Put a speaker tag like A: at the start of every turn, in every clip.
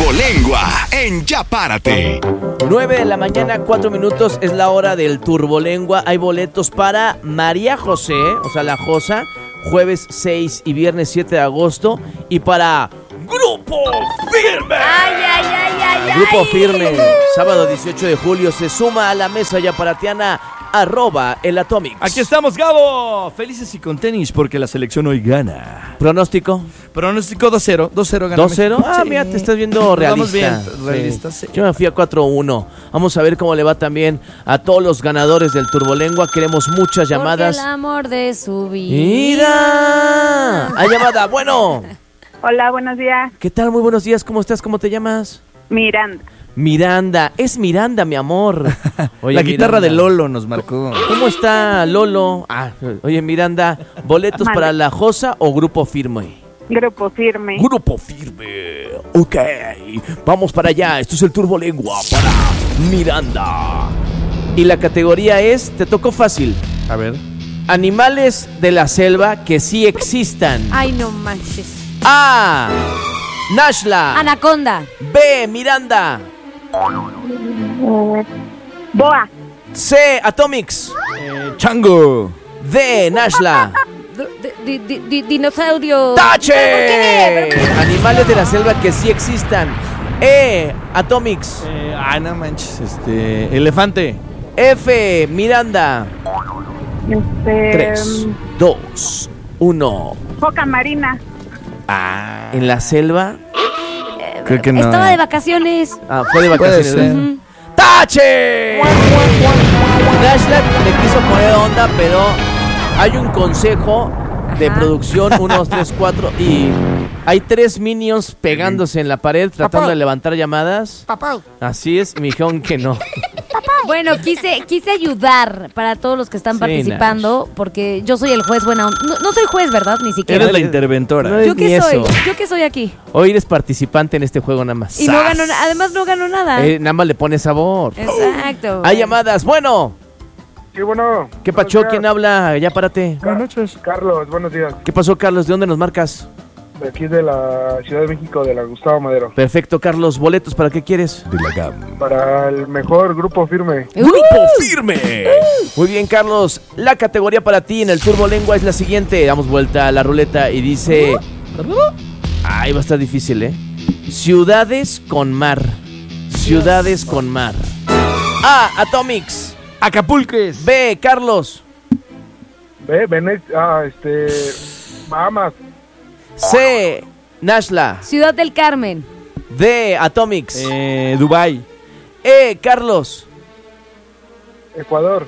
A: Turbolengua en Ya Párate.
B: 9 de la mañana, 4 minutos, es la hora del Turbolengua. Hay boletos para María José, o sea, la Josa, jueves 6 y viernes 7 de agosto. Y para Grupo Firme.
C: Ay.
B: Grupo Firme, sábado 18 de julio, se suma a la mesa yaparatiana @el Atomics.
D: Aquí estamos, Gabo. Felices y con tenis porque la selección hoy gana.
B: ¿Pronóstico?
D: Pronóstico 2-0. 2-0 gana
B: 2-0.
D: México.
B: Ah,
D: Sí.
B: mira, te estás viendo realista.
D: Vamos bien, realista, sí.
B: Yo me fui a 4-1. Vamos a ver cómo le va también a todos los ganadores del Turbolengua. Queremos muchas llamadas.
C: Porque el amor de su vida.
B: ¡Mira! Hay llamada. Bueno.
E: Hola, buenos días.
B: ¿Qué tal? Muy buenos días. ¿Cómo estás? ¿Cómo te llamas?
E: Miranda.
B: Miranda. Es Miranda, mi amor. Oye,
D: La guitarra
B: Miranda,
D: de Lolo nos marcó.
B: ¿Cómo está Lolo? Oye, Miranda, ¿boletos
E: Mande.
B: para La Josa o Grupo Firme?
E: Grupo Firme.
B: Grupo Firme. Ok. Vamos para allá. Esto es el Turbolengua para Miranda. Y la categoría es, te tocó fácil,
D: A ver.
B: animales de la selva que sí existan.
C: Ay, no manches.
B: A. Nashla.
C: Anaconda.
B: B. Miranda.
E: Boa.
B: C. Atomics.
D: Chango.
B: D. Nashla.
C: Dinosaurio.
B: ¡Tache!
C: ¿Pero por qué?
B: Animales de la selva que sí existan. E. Atomics.
D: No manches. Elefante.
B: F. Miranda. 3, 2, 1.
E: Foca marina.
B: ¿En la selva?
D: Creo que no.
C: Estaba de vacaciones.
B: Fue de
D: Puede
B: vacaciones.
D: ser.
C: Ujú.
B: ¡Tache! Nashla le quiso poner onda, pero hay un consejo de
C: Ajá.
B: producción, 1, 2, 3, 4, y hay 3 minions pegándose en la pared tratando de levantar llamadas. Así es, y me dijeron que no.
C: Bueno, quise ayudar para todos los que están
B: Sí,
C: participando, porque yo soy el juez buena onda. No soy juez, ¿verdad? Ni siquiera.
D: Eres la interventora.
B: No,
C: ¿Yo qué
B: ni
C: soy?
B: eso.
C: ¿Yo qué soy aquí?
B: Hoy eres participante en este juego nada más.
C: Y no gano, además no gano nada.
B: Nada más le pone sabor.
C: Exacto.
B: Hay llamadas. Bueno,
F: Sí, bueno.
B: ¿qué pacho? ¿Quién habla? Ya párate.
F: Buenas noches. Carlos, buenos días.
B: ¿Qué pasó, Carlos? ¿De dónde nos marcas?
F: De aquí de la Ciudad de México, de la Gustavo Madero.
B: Perfecto, Carlos. ¿Boletos para qué quieres?
D: De la GAM.
F: Para el mejor grupo firme.
B: ¡Grupo Firme! Muy bien, Carlos. La categoría para ti en el Turbolengua es la siguiente. Damos vuelta a la ruleta y dice... Ay, va a estar difícil, ¿eh? Ciudades con mar. Ciudades con mar. A. Atomics.
D: Acapulques.
B: B. Carlos.
F: Bahamas.
B: C. Nashla.
C: Ciudad del Carmen.
B: D. Atomics.
D: Dubai.
B: E. Carlos.
F: Ecuador.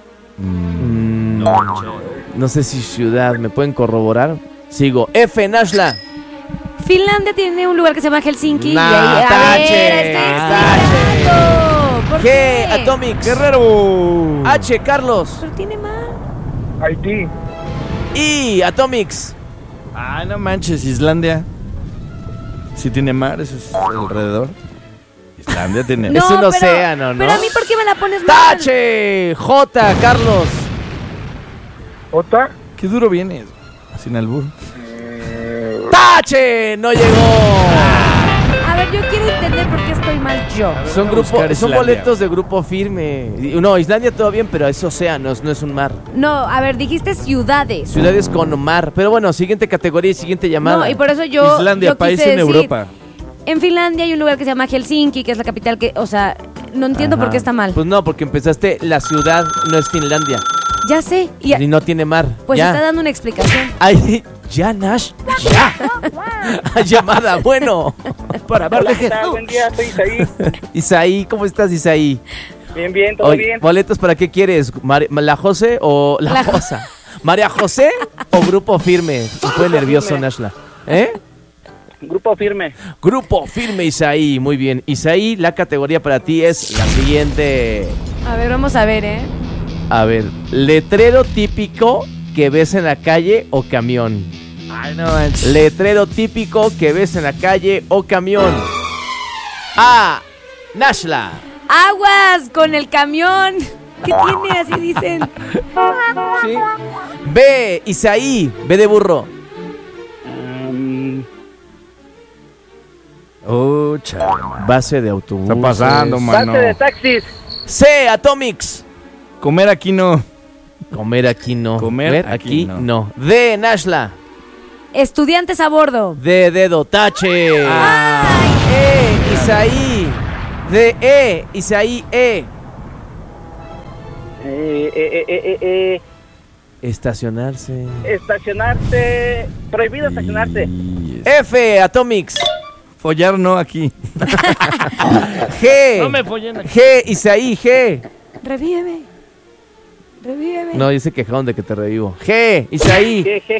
B: No sé si ciudad. ¿Me pueden corroborar? Sigo. F. Nashla.
C: Finlandia tiene un lugar que se llama Helsinki.
B: Nah,
C: y ahí, a
B: tache,
C: ver, estoy
B: tache.
C: explicando. ¿Por
B: G.
C: qué?
B: Atomics.
D: Guerrero.
B: H. Carlos.
C: Pero tiene más.
F: Haití.
B: I. Atomics.
D: No manches. Islandia. Sí tiene mar, eso es alrededor. Islandia tiene...
B: Es un océano, ¿no?
C: Pero a mí, ¿por qué me la pones mal?
B: ¡Tache! J. Carlos.
F: Ota.
D: Qué duro vienes. Sin albur.
B: ¡Tache! No llegó.
C: A ver, yo quiero entender por qué estoy mal yo.
B: Son
D: buscar
B: son
D: Islandia.
B: boletos de Grupo Firme. No, Islandia todo bien, pero es océano, no es un mar.
C: No, a ver, dijiste ciudades.
B: Ciudades con mar. Pero bueno, siguiente categoría y siguiente llamada.
C: No, y por eso yo
D: Islandia,
C: yo
D: país
C: quise
D: en
C: decir,
D: Europa.
C: En Finlandia hay un lugar que se llama Helsinki, que es la capital que, o sea, no entiendo
B: Ajá.
C: por qué está mal.
B: Pues no, porque empezaste, la ciudad no es Finlandia.
C: Ya sé, y
B: Y no tiene mar.
C: pues
B: ya.
C: está dando una explicación.
B: Ay, ya, Nash, ya. Llamada, bueno. Para hablar de Jesús.
F: Buen día, soy Isaí.
B: Isaí, ¿cómo estás, Isaí?
F: Bien, todo
B: Oye,
F: bien.
B: ¿boletos para qué quieres? ¿La José o la Josa? ¿María José o Grupo Firme? Fue nervioso, Nashla. ¿Eh?
F: Grupo firme.
B: Grupo Firme, Isaí. Muy bien. Isaí, la categoría para ti es la siguiente.
C: A ver, vamos a ver, ¿eh?
B: A ver, letrero típico que ves en la calle o camión.
D: Ay, no manches.
B: Letrero típico que ves en la calle o camión. A. Nashla.
C: Aguas con el camión. ¿Qué tiene? Así dicen.
B: ¿Sí? B. Isaí. B de burro.
D: Chale.
B: Base de autobús.
D: Está pasando, mano.
G: Base de taxis.
B: C, Atomics.
D: Comer aquí no.
B: Comer aquí no.
D: Comer
B: aquí
D: aquí
B: no. D, Nashla.
C: Estudiantes a bordo.
B: D, dedo, tache. E, Isaí. D, Isaí, Estacionarse.
G: Estacionarse. Prohibido estacionarse.
D: Y
B: F, Atomics.
D: follar no aquí.
B: G.
D: No me follen aquí.
B: G, Isaí, G.
C: Revíveme.
B: No, dice quejaron de que te revivo. G, Isaí.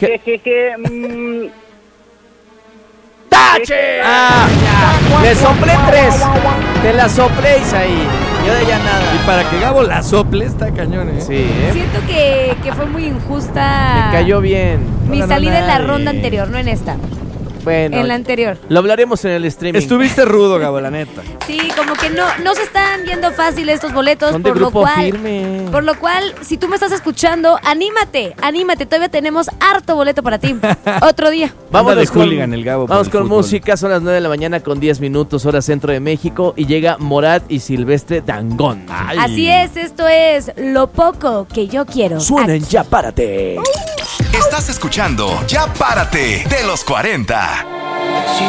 B: ¡Tache! Le soplé 3. Te la soplé, Isaí. Yo de ya nada.
D: Y para que Gabo la sople está cañón, ¿eh?
B: Sí,
C: Siento que fue muy injusta.
B: Me cayó bien.
C: Mi
D: No ganó
C: salida en la
D: nadie.
C: ronda anterior, no en esta.
B: Bueno,
C: En la anterior.
B: lo hablaremos en el streaming.
D: Estuviste rudo, Gabo, la neta.
C: Sí, como que no se están viendo fácil estos boletos,
B: Son de
C: por lo
B: grupo
C: cual,
B: firme.
C: por lo cual, si tú me estás escuchando, anímate, todavía tenemos harto boleto para ti. Otro día.
D: Anda de hooligan el Gabo por
B: Vamos
D: el
B: con
D: fútbol.
B: música, son las 9 de la mañana con 10 minutos, hora centro de México, y llega Morat y Silvestre Dangond.
D: Ay.
C: Así es, esto es Lo Poco Que Yo Quiero.
B: Suenen Ya Párate.
A: Estás escuchando Ya Párate de los 40.